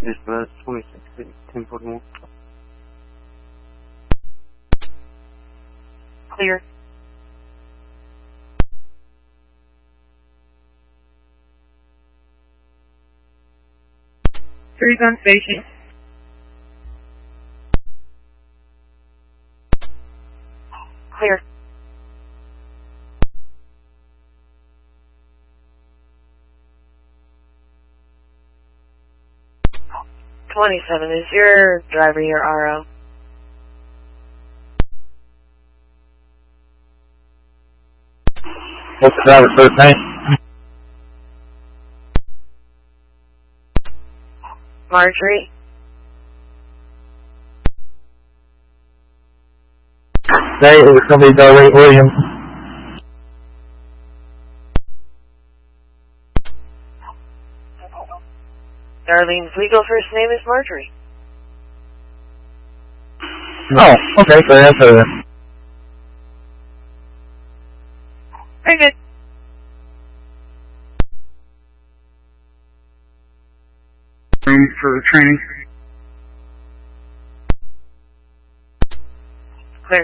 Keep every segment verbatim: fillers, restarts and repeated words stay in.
Dispatch twenty-six, ten forty-one. Clear. Three's on station. Clear. twenty-seven, is your driver your R O? What's the driver's first name? Marjorie. Say it was going to be Darlene Williams. Darlene's legal first name is Marjorie. Oh, okay, so that's her then. Very good. Room for training. Clear.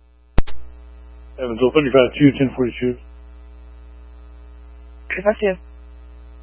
Evans, open, you've got two, ten forty-two. Good, that's you.